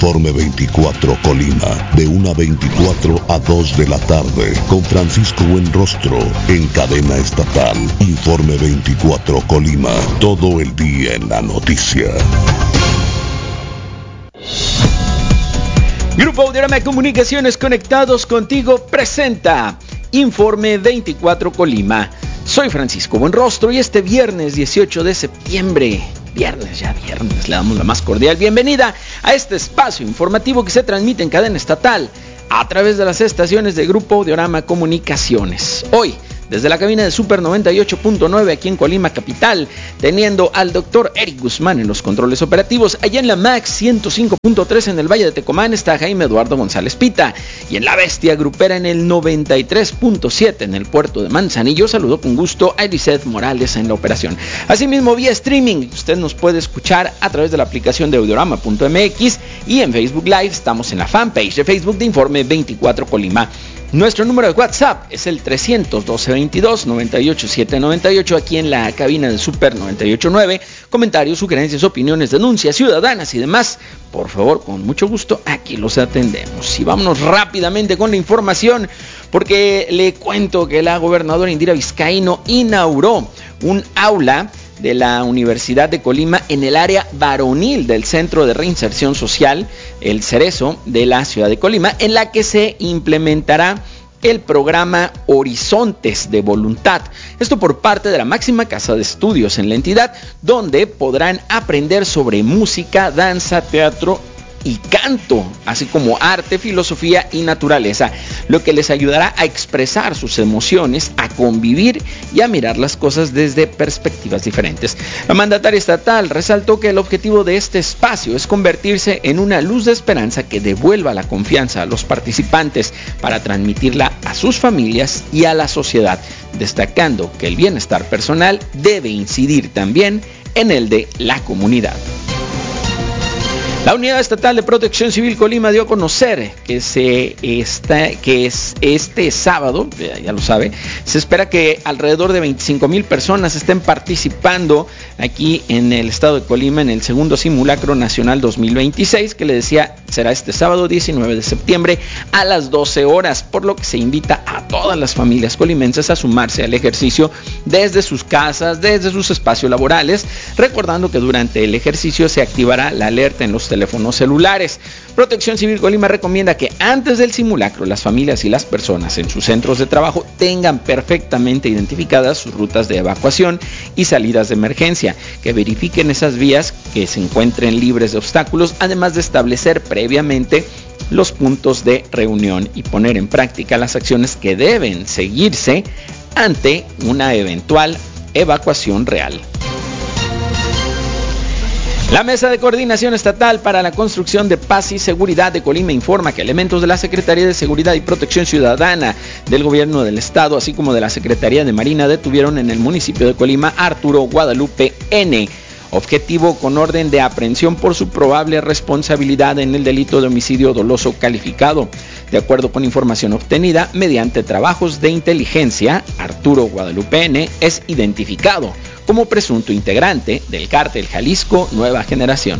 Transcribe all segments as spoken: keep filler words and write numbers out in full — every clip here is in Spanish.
Informe veinticuatro Colima, de una a veinticuatro a dos de la tarde, con Francisco Buenrostro, en cadena estatal. Informe veinticuatro Colima, todo el día en la noticia. Grupo Audiorama Comunicaciones, conectados contigo, presenta Informe veinticuatro Colima. Soy Francisco Buenrostro y este viernes dieciocho de septiembre, viernes ya viernes, le damos la más cordial bienvenida a este espacio informativo que se transmite en cadena estatal a través de las estaciones de Grupo Audiorama Comunicaciones. Hoy, desde la cabina de Super noventa y ocho punto nueve aquí en Colima Capital, teniendo al doctor Eric Guzmán en los controles operativos. Allá en la Max ciento cinco punto tres en el Valle de Tecomán está Jaime Eduardo González Pita, y en la Bestia Grupera en el noventa y tres punto siete en el puerto de Manzanillo. Saludo con gusto a Eliseth Morales en la operación. Asimismo, vía streaming, usted nos puede escuchar a través de la aplicación de audiorama punto m x y en Facebook Live. Estamos en la fanpage de Facebook de Informe veinticuatro Colima. Nuestro número de WhatsApp es el trescientos doce veintidós noventa y ocho setecientos noventa y ocho, aquí en la cabina de Super noventa y ocho punto nueve. Comentarios, sugerencias, opiniones, denuncias ciudadanas y demás, por favor, con mucho gusto, aquí los atendemos. Y vámonos rápidamente con la información, porque le cuento que la gobernadora Indira Vizcaíno inauguró un aula de la Universidad de Colima en el área varonil del Centro de Reinserción Social, el Cerezo de la ciudad de Colima, en la que se implementará el programa Horizontes de Voluntad. Esto por parte de la máxima casa de estudios en la entidad, donde podrán aprender sobre música, danza, teatro y canto, así como arte, filosofía y naturaleza, lo que les ayudará a expresar sus emociones, a convivir y a mirar las cosas desde perspectivas diferentes. La mandataria estatal resaltó que el objetivo de este espacio es convertirse en una luz de esperanza que devuelva la confianza a los participantes para transmitirla a sus familias y a la sociedad, destacando que el bienestar personal debe incidir también en el de la comunidad. La Unidad Estatal de Protección Civil Colima dio a conocer que, se está, que es este sábado, ya lo sabe, se espera que alrededor de veinticinco mil personas estén participando aquí en el estado de Colima en el segundo simulacro nacional dos mil veintiséis, que le decía será este sábado diecinueve de septiembre a las doce horas, por lo que se invita a todas las familias colimenses a sumarse al ejercicio desde sus casas, desde sus espacios laborales, recordando que durante el ejercicio se activará la alerta en los teléfonos celulares. Protección Civil Colima recomienda que antes del simulacro las familias y las personas en sus centros de trabajo tengan perfectamente identificadas sus rutas de evacuación y salidas de emergencia, que verifiquen esas vías que se encuentren libres de obstáculos, además de establecer previamente los puntos de reunión y poner en práctica las acciones que deben seguirse ante una eventual evacuación real. La Mesa de Coordinación Estatal para la Construcción de Paz y Seguridad de Colima informa que elementos de la Secretaría de Seguridad y Protección Ciudadana del Gobierno del Estado, así como de la Secretaría de Marina, detuvieron en el municipio de Colima a Arturo Guadalupe N., objetivo con orden de aprehensión por su probable responsabilidad en el delito de homicidio doloso calificado. De acuerdo con información obtenida mediante trabajos de inteligencia, Arturo Guadalupe N. es identificado como presunto integrante del Cártel Jalisco Nueva Generación.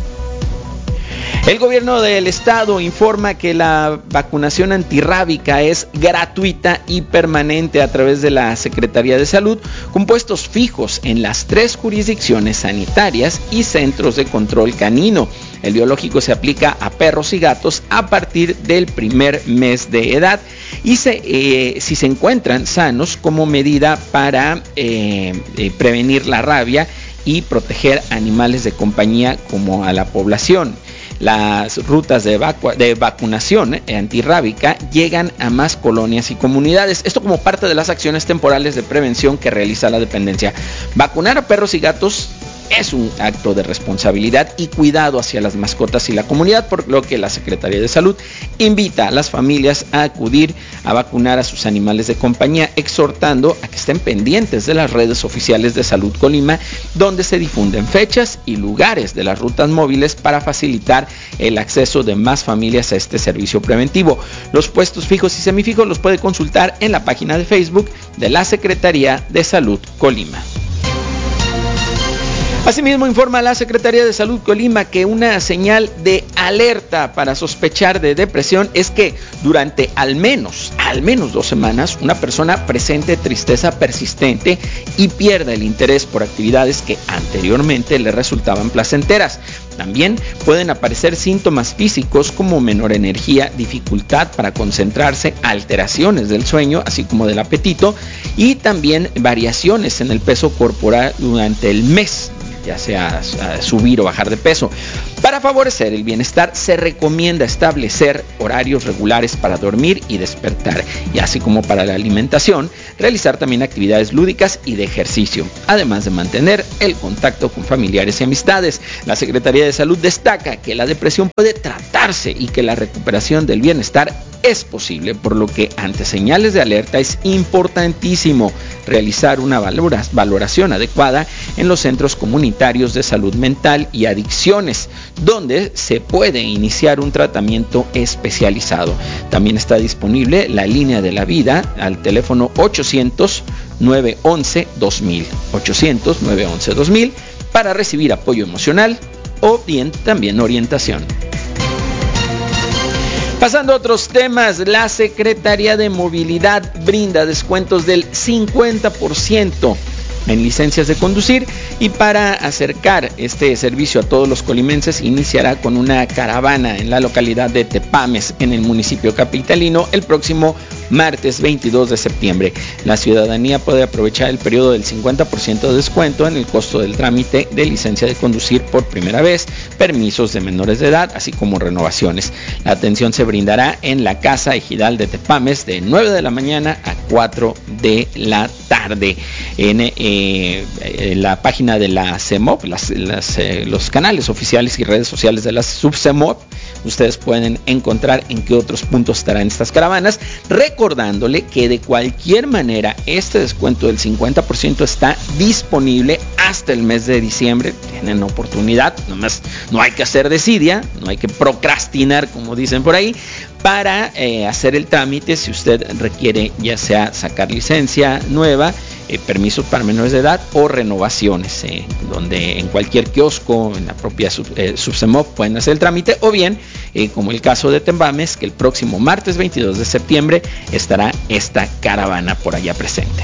El gobierno del estado informa que la vacunación antirrábica es gratuita y permanente a través de la Secretaría de Salud, con puestos fijos en las tres jurisdicciones sanitarias y centros de control canino. El biológico se aplica a perros y gatos a partir del primer mes de edad y se, eh, si se encuentran sanos, como medida para eh, eh, prevenir la rabia y proteger animales de compañía como a la población. Las rutas de, evacua- de vacunación eh, antirrábica llegan a más colonias y comunidades. Esto como parte de las acciones temporales de prevención que realiza la dependencia. Vacunar a perros y gatos es un acto de responsabilidad y cuidado hacia las mascotas y la comunidad, por lo que la Secretaría de Salud invita a las familias a acudir a vacunar a sus animales de compañía, exhortando a que estén pendientes de las redes oficiales de Salud Colima, donde se difunden fechas y lugares de las rutas móviles para facilitar el acceso de más familias a este servicio preventivo. Los puestos fijos y semifijos los puede consultar en la página de Facebook de la Secretaría de Salud Colima. Asimismo, informa la Secretaría de Salud Colima que una señal de alerta para sospechar de depresión es que durante al menos, al menos dos semanas, una persona presente tristeza persistente y pierda el interés por actividades que anteriormente le resultaban placenteras. También pueden aparecer síntomas físicos como menor energía, dificultad para concentrarse, alteraciones del sueño, así como del apetito, y también variaciones en el peso corporal durante el mes, ya sea subir o bajar de peso. Para favorecer el bienestar se recomienda establecer horarios regulares para dormir y despertar, y así como para la alimentación, realizar también actividades lúdicas y de ejercicio, además de mantener el contacto con familiares y amistades. La Secretaría de Salud destaca que la depresión puede tratarse y que la recuperación del bienestar es posible, por lo que ante señales de alerta es importantísimo realizar una valoración adecuada en los centros comunitarios de salud mental y adicciones, donde se puede iniciar un tratamiento especializado. También está disponible la línea de la vida al teléfono ochocientos, nueve once, dos mil, ochocientos, nueve once, dos mil para recibir apoyo emocional o bien también orientación. Pasando a otros temas, la Secretaría de Movilidad brinda descuentos del cincuenta por ciento en licencias de conducir, y para acercar este servicio a todos los colimenses iniciará con una caravana en la localidad de Tepames, en el municipio capitalino, el próximo martes veintidós de septiembre. La ciudadanía puede aprovechar el periodo del cincuenta por ciento de descuento en el costo del trámite de licencia de conducir por primera vez, permisos de menores de edad, así como renovaciones. La atención se brindará en la Casa Ejidal de Tepames de nueve de la mañana a cuatro de la tarde. En eh, la página de la C E M O P, las, las, eh, los canales oficiales y redes sociales de la Subcemop, ustedes pueden encontrar en qué otros puntos estarán estas caravanas, recordándole que de cualquier manera este descuento del cincuenta por ciento está disponible hasta el mes de diciembre. Tienen oportunidad, nomás no hay que hacer desidia, no hay que procrastinar, como dicen por ahí, para eh, hacer el trámite si usted requiere ya sea sacar licencia nueva, eh, permisos para menores de edad o renovaciones, eh, donde en cualquier kiosco, en la propia sub, eh, Subcemop pueden hacer el trámite, o bien, eh, como el caso de Tepames, que el próximo martes veintidós de septiembre estará esta caravana por allá presente.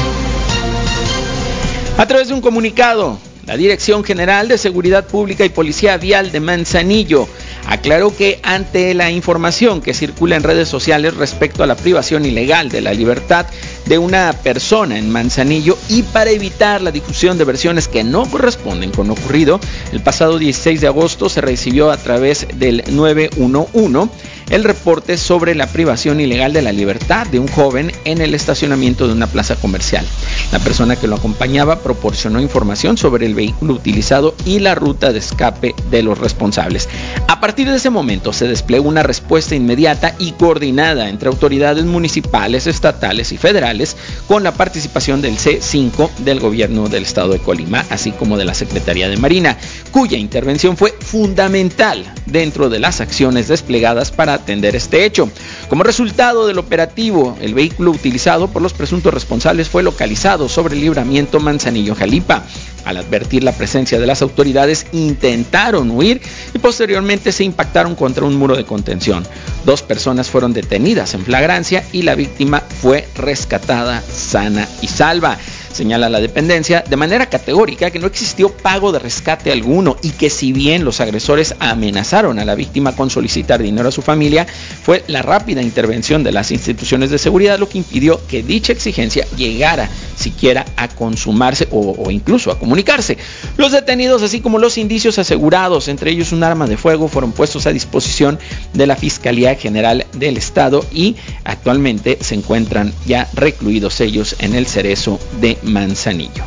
A través de un comunicado, la Dirección General de Seguridad Pública y Policía Vial de Manzanillo aclaró que ante la información que circula en redes sociales respecto a la privación ilegal de la libertad de una persona en Manzanillo, y para evitar la difusión de versiones que no corresponden con lo ocurrido, el pasado dieciséis de agosto se recibió a través del nueve uno uno el reporte sobre la privación ilegal de la libertad de un joven en el estacionamiento de una plaza comercial. La persona que lo acompañaba proporcionó información sobre el vehículo utilizado y la ruta de escape de los responsables. A partir de ese momento se desplegó una respuesta inmediata y coordinada entre autoridades municipales, estatales y federales, con la participación del C cinco del gobierno del estado de Colima, así como de la Secretaría de Marina, cuya intervención fue fundamental dentro de las acciones desplegadas para atender este hecho. Como resultado del operativo, el vehículo utilizado por los presuntos responsables fue localizado sobre el libramiento Manzanillo-Jalipa. Al advertir la presencia de las autoridades, intentaron huir y posteriormente se impactaron contra un muro de contención. Dos personas fueron detenidas en flagrancia y la víctima fue rescatada sana y salva. Señala la dependencia de manera categórica que no existió pago de rescate alguno, y que si bien los agresores amenazaron a la víctima con solicitar dinero a su familia, fue la rápida intervención de las instituciones de seguridad lo que impidió que dicha exigencia llegara siquiera a consumarse o, o incluso a comunicarse. Los detenidos, así como los indicios asegurados, entre ellos un arma de fuego, fueron puestos a disposición de la Fiscalía General del Estado y actualmente se encuentran ya recluidos ellos en el Cerezo de Manzanillo.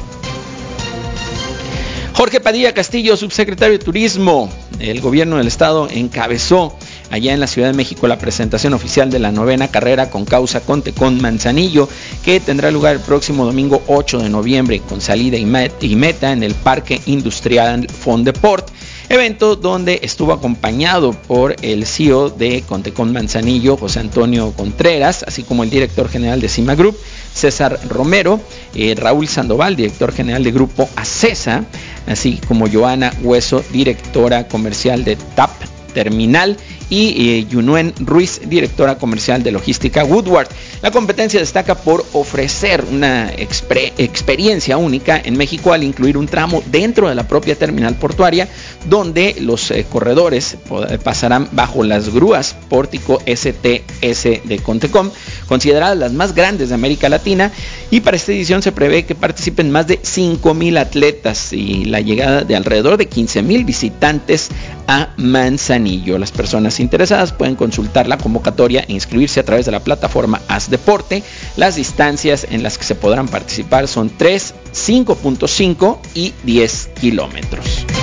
Jorge Padilla Castillo, subsecretario de Turismo. El gobierno del estado encabezó allá en la Ciudad de México la presentación oficial de la novena carrera con causa Contecón Manzanillo, que tendrá lugar el próximo domingo ocho de noviembre, con salida y meta en el Parque Industrial Fondeport, evento donde estuvo acompañado por el C E O de Contecón Manzanillo, José Antonio Contreras, así como el director general de Cima Group, César Romero, eh, Raúl Sandoval, director general de Grupo Acesa, así como Joana Hueso, directora comercial de T A P Terminal, y eh, Yunuen Ruiz, directora comercial de logística Woodward. La competencia destaca por ofrecer una exper- experiencia única en México al incluir un tramo dentro de la propia terminal portuaria, donde los eh, corredores pod- pasarán bajo las grúas Pórtico S T S de Contecom, consideradas las más grandes de América Latina, y para esta edición se prevé que participen más de cinco mil atletas y la llegada de alrededor de quince mil visitantes a Manzanillo. Las personas interesadas pueden consultar la convocatoria e inscribirse a través de la plataforma Haz Deporte. Las distancias en las que se podrán participar son tres, cinco punto cinco y diez kilómetros.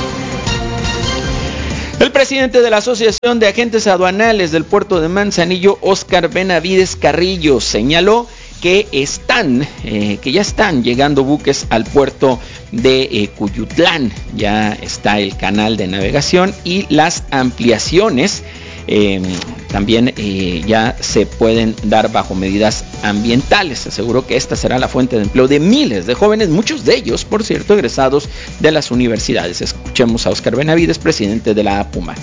El presidente de la Asociación de Agentes Aduanales del puerto de Manzanillo, Óscar Benavides Carrillo, señaló que están, eh, que ya están llegando buques al puerto de eh, Cuyutlán. Ya está el canal de navegación y las ampliaciones eh, también eh, ya se pueden dar bajo medidas ambientales. Aseguró que esta será la fuente de empleo de miles de jóvenes, muchos de ellos, por cierto, egresados de las universidades. Escuchemos a Óscar Benavides, presidente de la APUMAC.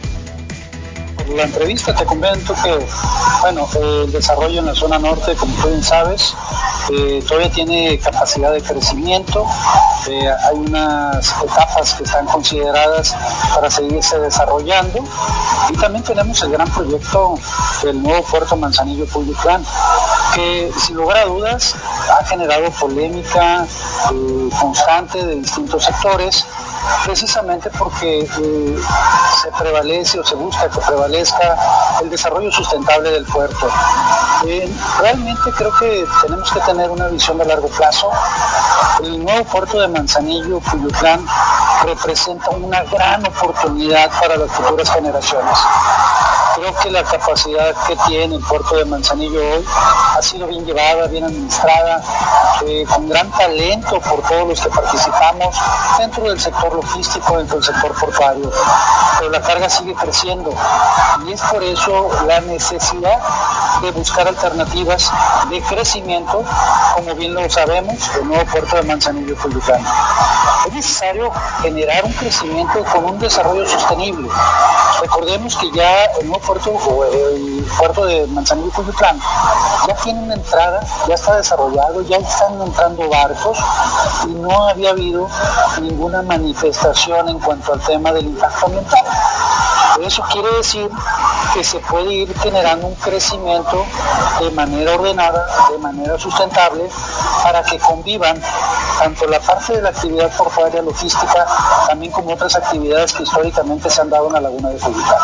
La entrevista te comento que, bueno, eh, el desarrollo en la zona norte, como tú bien sabes, eh, todavía tiene capacidad de crecimiento. Eh, hay unas etapas que están consideradas para seguirse desarrollando, y también tenemos el gran proyecto del nuevo puerto Manzanillo-Cuyutlán, que sin lugar a dudas ha generado polémica eh, constante de distintos sectores, precisamente porque eh, se prevalece o se busca que prevalezca el desarrollo sustentable del puerto. Eh, realmente creo que tenemos que tener una visión de largo plazo. El nuevo puerto de Manzanillo, Cuyutlán, representa una gran oportunidad para las futuras generaciones. Creo que la capacidad que tiene el puerto de Manzanillo hoy ha sido bien llevada, bien administrada, eh, con gran talento por todos los que participamos dentro del sector logístico, dentro del sector portuario. Pero la carga sigue creciendo, y es por eso la necesidad de buscar alternativas de crecimiento, como bien lo sabemos, el nuevo puerto de Manzanillo-Cuyutlán. Es necesario generar un crecimiento con un desarrollo sostenible. Recordemos que ya el nuevo puerto, o el puerto de Manzanillo-Cuyutlán, ya tiene una entrada, ya está desarrollado, ya están entrando barcos, y no había habido ninguna manifestación en cuanto al tema del impacto ambiental. Eso quiere decir que se puede ir generando un crecimiento de manera ordenada, de manera sustentable, para que convivan tanto la parte de la actividad portuaria logística, también como otras actividades que históricamente se han dado en la laguna de Cuyutlán.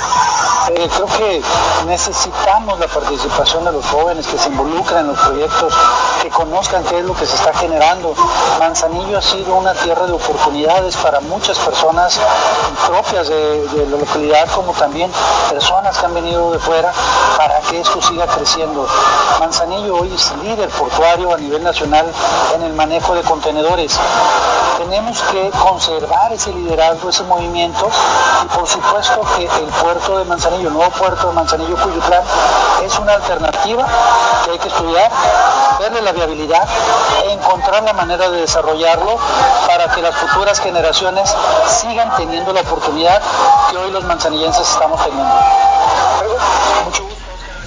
Eh, creo que necesitamos la participación de los jóvenes que se involucran en los proyectos, que conozcan qué es lo que se está generando. Manzanillo ha sido una tierra de oportunidades para muchas personas propias de, de la localidad, como también personas que han venido de fuera, para que esto siga creciendo. Manzanillo hoy es líder portuario a nivel nacional en el manejo de contenedores. Tenemos que conservar ese liderazgo, ese movimiento, y por supuesto que el puerto de Manzanillo, el nuevo puerto de Manzanillo-Cuyutlán, es una alternativa que hay que estudiar, verle la viabilidad e encontrar la manera de desarrollarlo para que las futuras generaciones sigan teniendo la oportunidad que hoy los manzanillenses estamos teniendo. Mucho gusto.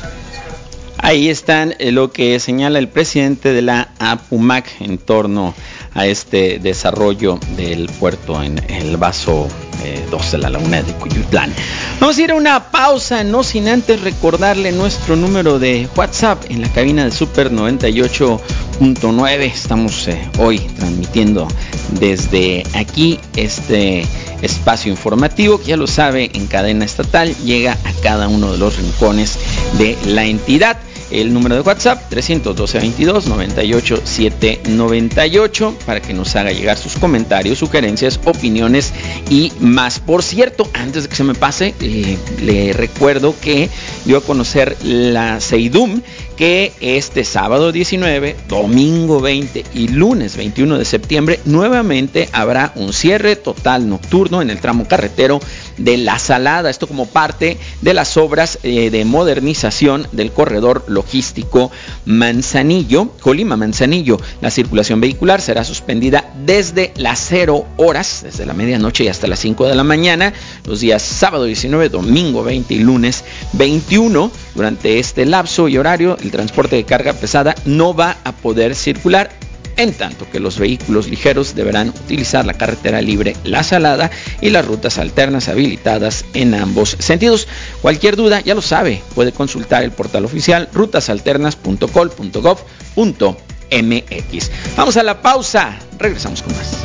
Ahí están eh, lo que señala el presidente de la APUMAC en torno a este desarrollo del puerto en el vaso eh, dos de la laguna de Cuyutlán. Vamos a ir a una pausa, no sin antes recordarle nuestro número de WhatsApp en la cabina de Super noventa y ocho punto nueve. Estamos eh, hoy transmitiendo desde aquí este espacio informativo que, ya lo sabe, en cadena estatal llega a cada uno de los rincones de la entidad. El número de WhatsApp trescientos doce veintidós noventa y ocho setecientos noventa y ocho para que nos haga llegar sus comentarios, sugerencias, opiniones y más. Por cierto, antes de que se me pase, eh, le recuerdo que dio a conocer la CEIDUM que este sábado diecinueve, domingo veinte y lunes veintiuno de septiembre nuevamente habrá un cierre total nocturno en el tramo carretero de La Salada. Esto como parte de las obras eh, de modernización del corredor logístico Manzanillo, Colima-Manzanillo. La circulación vehicular será suspendida desde las cero horas, desde la medianoche y hasta las cinco de la mañana, los días sábado diecinueve, domingo veinte y lunes veintiuno. Durante este lapso y horario, el transporte de carga pesada no va a poder circular, en tanto que los vehículos ligeros deberán utilizar la carretera libre La Salada y las rutas alternas habilitadas en ambos sentidos. Cualquier duda, ya lo sabe, puede consultar el portal oficial rutas alternas punto col punto gob punto m x. Vamos a la pausa, regresamos con más.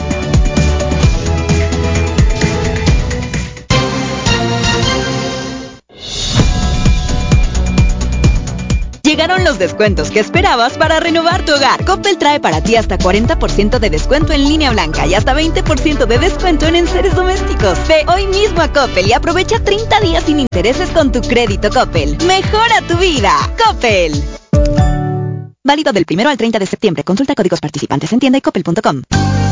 Llegaron los descuentos que esperabas para renovar tu hogar. Coppel trae para ti hasta cuarenta por ciento de descuento en línea blanca y hasta veinte por ciento de descuento en enseres domésticos. Ve hoy mismo a Coppel y aprovecha treinta días sin intereses con tu crédito Coppel. Mejora tu vida. Coppel. Válido del primero al treinta de septiembre. Consulta códigos participantes en tienda y coppel punto com.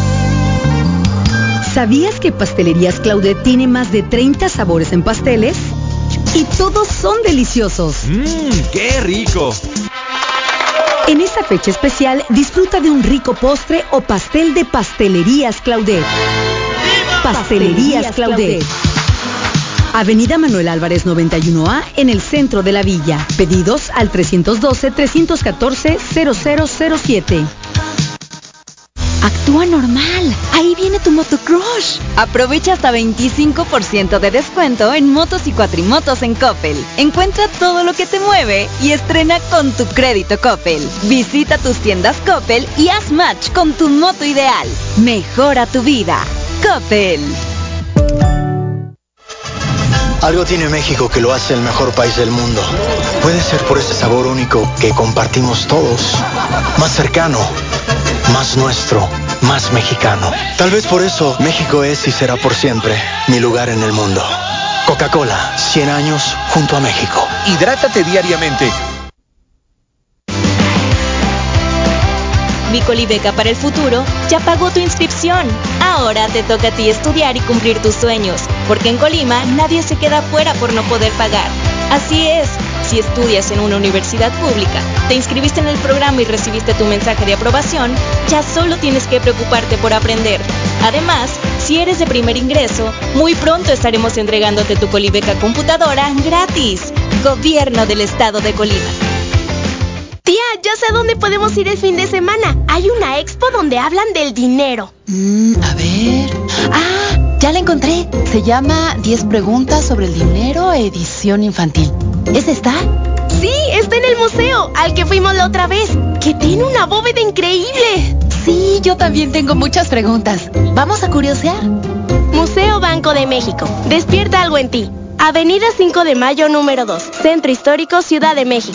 ¿Sabías que Pastelerías Claudet tiene más de treinta sabores en pasteles? Y todos son deliciosos. ¡Mmm, qué rico! En esta fecha especial, disfruta de un rico postre o pastel de Pastelerías Claudet. Pastelerías Claudet. Avenida Manuel Álvarez noventa y uno A, en el centro de la villa. Pedidos al trescientos doce, trescientos catorce, cero cero cero siete. Actúa normal. Ahí viene tu motocrush. Aprovecha hasta veinticinco por ciento de descuento en motos y cuatrimotos en Coppel. Encuentra todo lo que te mueve y estrena con tu crédito Coppel. Visita tus tiendas Coppel y haz match con tu moto ideal. Mejora tu vida. Coppel. Algo tiene México que lo hace el mejor país del mundo. Puede ser por ese sabor único que compartimos todos. Más cercano, más nuestro, más mexicano. Tal vez por eso México es y será por siempre mi lugar en el mundo. Coca-Cola, cien años junto a México. Hidrátate diariamente. Bicolibeca para el futuro ya pagó tu inscripción. Ahora te toca a ti estudiar y cumplir tus sueños, porque en Colima nadie se queda fuera por no poder pagar. Así es, si estudias en una universidad pública, te inscribiste en el programa y recibiste tu mensaje de aprobación, ya solo tienes que preocuparte por aprender. Además, si eres de primer ingreso, muy pronto estaremos entregándote tu Colibeca computadora gratis. Gobierno del Estado de Colima. Tía, ya sé a dónde podemos ir el fin de semana. Hay una expo donde hablan del dinero. Mm, a ver... ¡Ah! Ya la encontré. Se llama diez preguntas sobre el dinero, edición infantil. ¿Es esta? Sí, está en el museo, al que fuimos la otra vez, que tiene una bóveda increíble. Sí, yo también tengo muchas preguntas. ¿Vamos a curiosear? Museo Banco de México. Despierta algo en ti. Avenida cinco de mayo, número dos. Centro Histórico, Ciudad de México.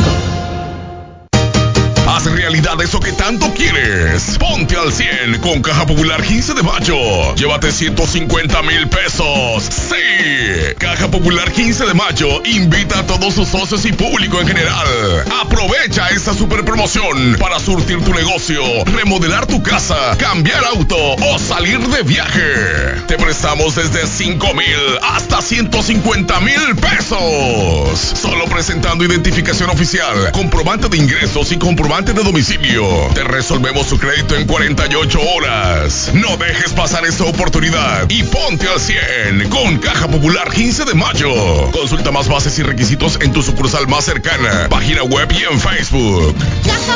Haz realidad eso que tanto quieres. Ponte al cien con Caja Popular quince de mayo. Llévate ciento cincuenta mil pesos. ¡Sí! Caja Popular quince de mayo invita a todos sus socios y público en general. Aprovecha esta super promoción para surtir tu negocio, remodelar tu casa, cambiar auto o salir de viaje. Te prestamos desde cinco mil hasta ciento cincuenta mil pesos. Solo presentando identificación oficial, comprobante de ingresos y comprobante de domicilio. Te resolvemos su crédito en cuarenta y ocho horas. No dejes pasar esta oportunidad y ponte al cien con Caja Popular quince de mayo. Consulta más bases y requisitos en tu sucursal más cercana, página web y en Facebook. Caja